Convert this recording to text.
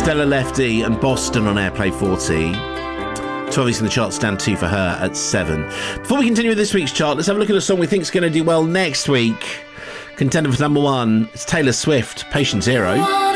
Stella Lefty and Boston on Airplay 40. 12 weeks in the chart, stand 2 for her at 7. Before we continue with this week's chart, let's have a look at a song we think is going to do well next week. Contender for number 1, it's Taylor Swift, Patient Zero.